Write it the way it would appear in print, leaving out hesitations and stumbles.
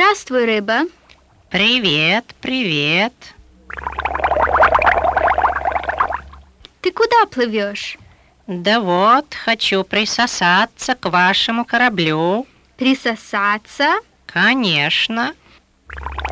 Здравствуй, рыба. Привет, привет. Ты куда плывешь? Да вот, хочу присосаться к вашему кораблю. Присосаться? Конечно.